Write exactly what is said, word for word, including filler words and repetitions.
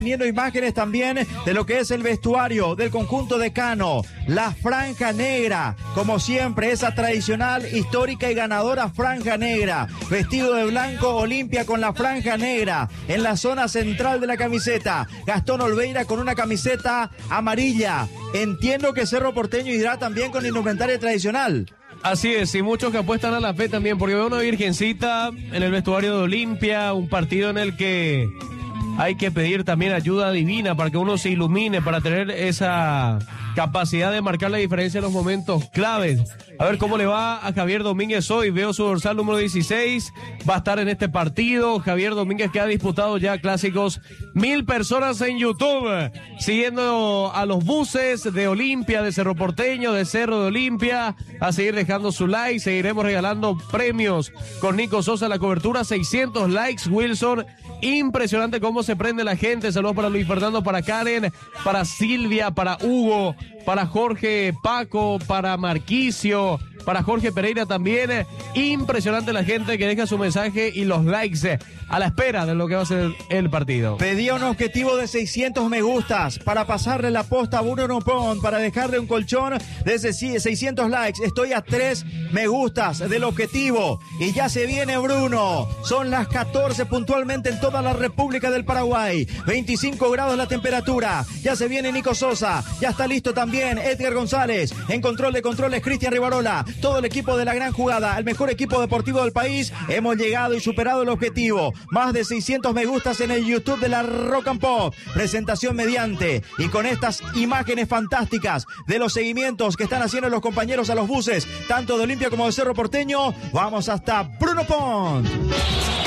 Viendo imágenes también de lo que es el vestuario del conjunto decano, la franja negra, como siempre, esa tradicional, histórica y ganadora franja negra, vestido de blanco Olimpia con la franja negra, en la zona central de la camiseta, Gastón Olveira con una camiseta amarilla. Entiendo que Cerro Porteño irá también con indumentaria tradicional. Así es, y muchos que apuestan a la fe también, porque veo una virgencita en el vestuario de Olimpia, un partido en el que hay que pedir también ayuda divina para que uno se ilumine, para tener esa capacidad de marcar la diferencia en los momentos claves. A ver cómo le va a Javier Domínguez hoy. Veo su dorsal número dieciséis, va a estar en este partido. Javier Domínguez, que ha disputado ya clásicos. Mil personas en YouTube siguiendo a los buses de Olimpia, de Cerro Porteño, de Cerro de Olimpia, a seguir dejando su like. Seguiremos regalando premios con Nico Sosa, la cobertura, seiscientos likes, Wilson. Impresionante cómo se prende la gente. Saludos para Luis Fernando, para Karen, para Silvia, para Hugo, para Jorge Paco, para Marquicio, para Jorge Pereira también. Impresionante la gente que deja su mensaje y los likes a la espera de lo que va a ser el partido. Pedía un objetivo de seiscientos me gustas para pasarle la posta a Bruno Pon, para dejarle un colchón de seiscientos likes. Estoy a tres me gustas del objetivo y ya se viene Bruno. Son las catorce puntualmente en toda la República del Paraguay. veinticinco grados la temperatura. Ya se viene Nico Sosa. Ya está listo también Edgar González. En control de controles, Cristian Rivarola. Todo el equipo de La Gran Jugada, el mejor equipo deportivo del país. Hemos llegado y superado el objetivo. Más de seiscientos me gustas en el YouTube de la Rock and Pop. Presentación mediante. Y con estas imágenes fantásticas de los seguimientos que están haciendo los compañeros a los buses, tanto de Olimpia como de Cerro Porteño, vamos hasta Bruno Pont.